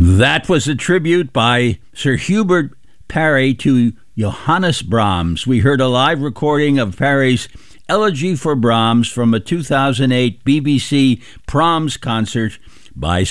That was a tribute by Sir Hubert Parry to Johannes Brahms. We heard a live recording of Parry's Elegy for Brahms from a 2008 BBC Proms concert by